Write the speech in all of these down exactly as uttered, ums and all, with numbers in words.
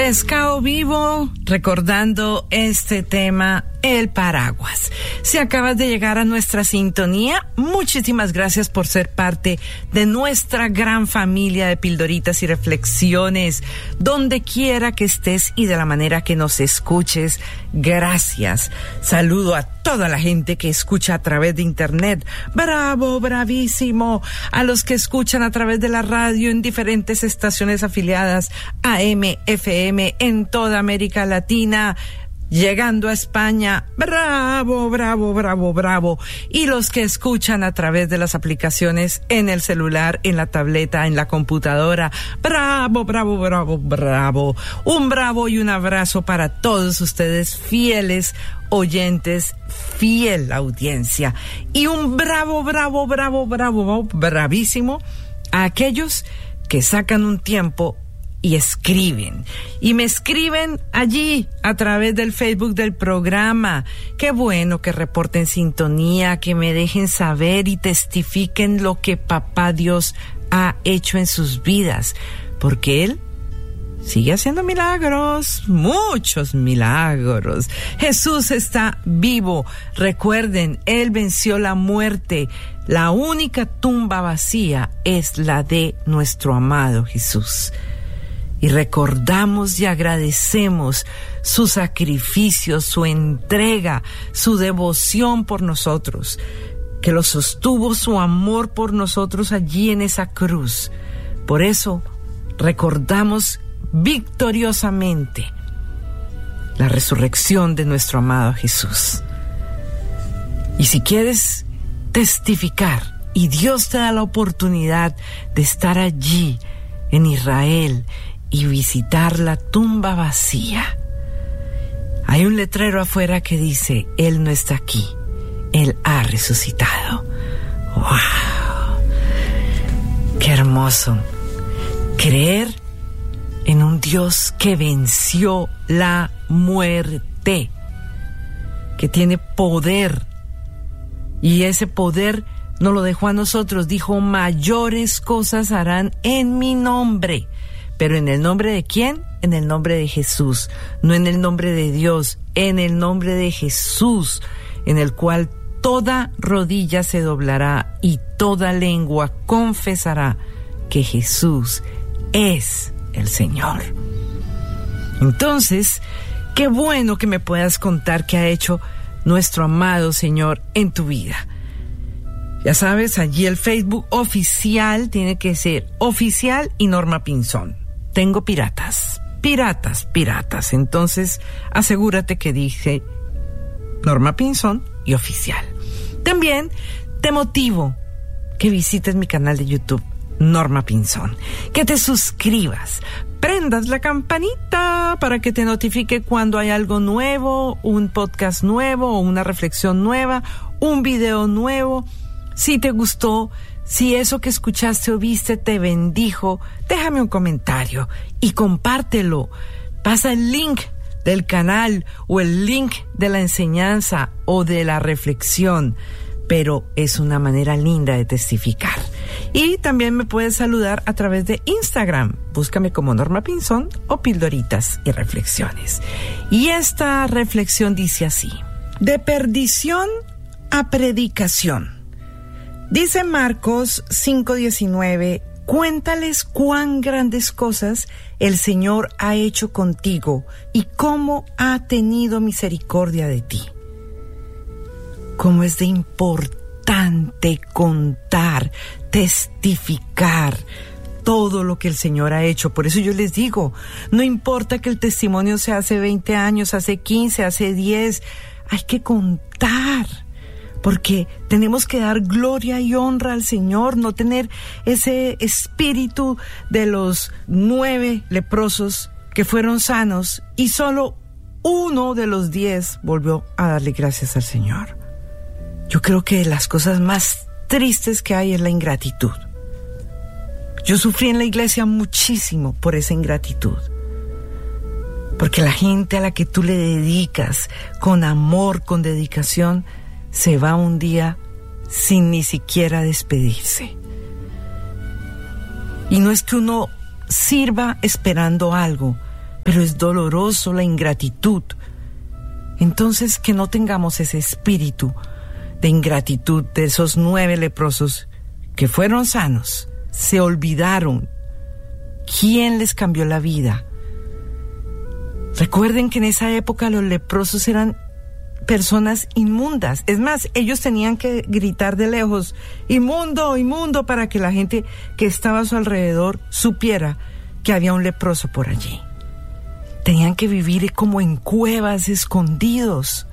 Pescado Vivo, recordando este tema, el paraguas. Si acabas de llegar a nuestra sintonía, muchísimas gracias por ser parte de nuestra gran familia de pildoritas y reflexiones, donde quiera que estés y de la manera que nos escuches. Gracias. Saludo a toda la gente que escucha a través de internet. Bravo, bravísimo. A los que escuchan a través de la radio en diferentes estaciones afiliadas A M, F M en toda América Latina. Llegando a España, bravo, bravo, bravo, bravo. Y los que escuchan a través de las aplicaciones en el celular, en la tableta, en la computadora, bravo, bravo, bravo, bravo. Un bravo y un abrazo para todos ustedes, fieles oyentes, fiel audiencia. Y un bravo, bravo, bravo, bravo, bravísimo a aquellos que sacan un tiempo y escriben, y me escriben allí a través del Facebook del programa. Qué bueno que reporten sintonía, que me dejen saber y testifiquen lo que Papá Dios ha hecho en sus vidas, porque Él sigue haciendo milagros, muchos milagros. Jesús está vivo. Recuerden, Él venció la muerte. La única tumba vacía es la de nuestro amado Jesús. Y recordamos y agradecemos su sacrificio, su entrega, su devoción por nosotros, que lo sostuvo su amor por nosotros allí en esa cruz. Por eso recordamos victoriosamente la resurrección de nuestro amado Jesús. Y si quieres testificar y Dios te da la oportunidad de estar allí en Israel y visitar la tumba vacía, hay un letrero afuera que dice: Él no está aquí, Él ha resucitado. ¡Wow! ¡Qué hermoso! Creer en un Dios que venció la muerte, que tiene poder, y ese poder nos lo dejó a nosotros. Dijo: mayores cosas harán en mi nombre. ¿Pero en el nombre de quién? En el nombre de Jesús, no en el nombre de Dios, en el nombre de Jesús, en el cual toda rodilla se doblará y toda lengua confesará que Jesús es el Señor. Entonces, qué bueno que me puedas contar qué ha hecho nuestro amado Señor en tu vida. Ya sabes, allí el Facebook oficial tiene que ser oficial y Norma Pinzón. Tengo piratas, piratas, piratas. Entonces, asegúrate que dije Norma Pinzón y oficial. También te motivo que visites mi canal de YouTube, Norma Pinzón, que te suscribas, prendas la campanita para que te notifique cuando hay algo nuevo, un podcast nuevo o una reflexión nueva, un video nuevo. Si te gustó, si eso que escuchaste o viste te bendijo, déjame un comentario y compártelo. Pasa el link del canal o el link de la enseñanza o de la reflexión, pero es una manera linda de testificar. Y también me puedes saludar a través de Instagram. Búscame como Norma Pinzón o Pildoritas y Reflexiones. Y esta reflexión dice así: de perdición a predicación. Dice Marcos cinco diecinueve: cuéntales cuán grandes cosas el Señor ha hecho contigo y cómo ha tenido misericordia de ti. Cómo es de importante contar, testificar todo lo que el Señor ha hecho. Por eso yo les digo, no importa que el testimonio sea hace veinte años, hace quince, hace diez, hay que contar. Porque tenemos que dar gloria y honra al Señor, no tener ese espíritu de los nueve leprosos que fueron sanos y solo uno de los diez volvió a darle gracias al Señor. Yo creo que las cosas más tristes que hay es la ingratitud. Yo sufrí en la iglesia muchísimo por esa ingratitud. Porque la gente a la que tú le dedicas con amor, con dedicación, se va un día sin ni siquiera despedirse. Y no es que uno sirva esperando algo, pero es doloroso la ingratitud. Entonces, que no tengamos ese espíritu de ingratitud de esos nueve leprosos que fueron sanos, se olvidaron quién les cambió la vida. Recuerden que en esa época los leprosos eran personas inmundas. Es más, ellos tenían que gritar de lejos, inmundo, inmundo, para que la gente que estaba a su alrededor supiera que había un leproso por allí. Tenían que vivir como en cuevas, escondidos.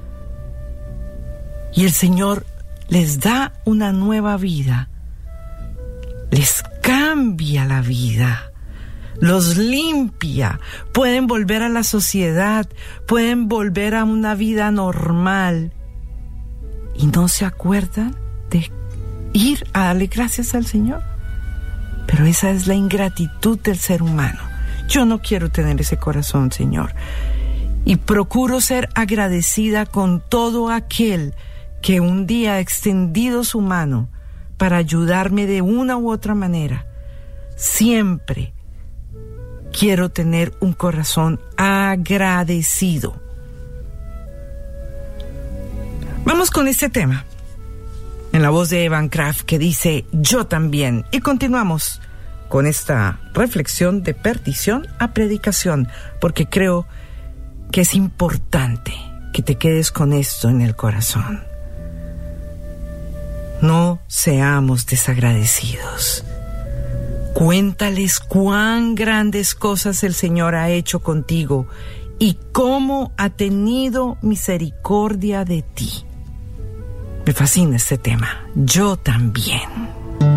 Y el Señor les da una nueva vida, les cambia la vida, los limpia, pueden volver a la sociedad, pueden volver a una vida normal y no se acuerdan de ir a darle gracias al Señor. Pero esa es la ingratitud del ser humano. Yo no quiero tener ese corazón, Señor, y procuro ser agradecida con todo aquel que un día ha extendido su mano para ayudarme de una u otra manera. Siempre quiero tener un corazón agradecido. Vamos con este tema, en la voz de Evan Kraft, que dice Yo también. Y continuamos con esta reflexión de perdición a predicación, porque creo que es importante que te quedes con esto en el corazón. No seamos desagradecidos. Cuéntales cuán grandes cosas el Señor ha hecho contigo y cómo ha tenido misericordia de ti. Me fascina este tema. Yo también.